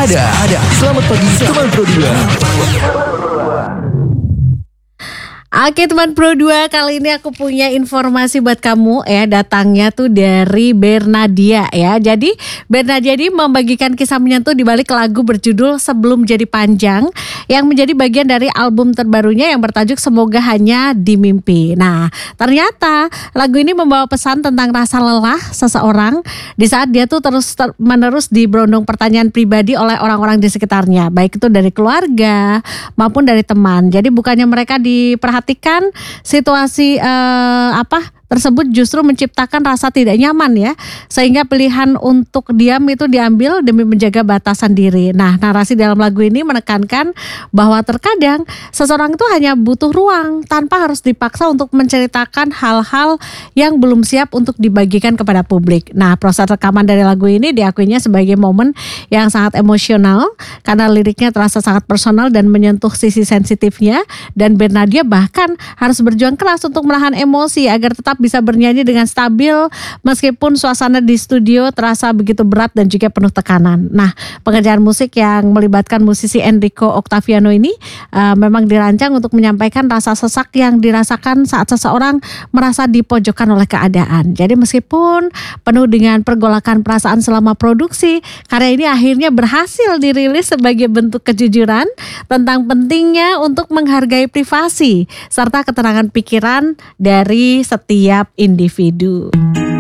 Ada. Selamat pagi teman Pro 2. Oke teman Pro 2, kali ini aku punya informasi buat kamu ya. Datangnya tuh dari Bernadia ya. Jadi Bernadia ini membagikan kisah menyentuh di balik lagu berjudul Sebelum Jadi Panjang, yang menjadi bagian dari album terbarunya yang bertajuk Semoga Hanya di Mimpi. Nah, ternyata lagu ini membawa pesan tentang rasa lelah seseorang di saat dia tuh terus-menerus diberondong pertanyaan pribadi oleh orang-orang di sekitarnya, baik itu dari keluarga maupun dari teman. Jadi bukannya mereka diperhatikan, situasi tersebut justru menciptakan rasa tidak nyaman ya, sehingga pilihan untuk diam itu diambil demi menjaga batasan diri. Nah, narasi dalam lagu ini menekankan bahwa terkadang seseorang itu hanya butuh ruang tanpa harus dipaksa untuk menceritakan hal-hal yang belum siap untuk dibagikan kepada publik. Nah, proses rekaman dari lagu ini diakuinya sebagai momen yang sangat emosional karena liriknya terasa sangat personal dan menyentuh sisi sensitifnya, dan Bernadia bahkan harus berjuang keras untuk menahan emosi agar tetap bisa bernyanyi dengan stabil meskipun suasana di studio terasa begitu berat dan juga penuh tekanan. Nah, pengerjaan musik yang melibatkan musisi Enrico Octaviano ini memang dirancang untuk menyampaikan rasa sesak yang dirasakan saat seseorang merasa dipojokkan oleh keadaan. Jadi meskipun penuh dengan pergolakan perasaan selama produksi, karya ini akhirnya berhasil dirilis sebagai bentuk kejujuran tentang pentingnya untuk menghargai privasi serta ketenangan pikiran dari setiap individu.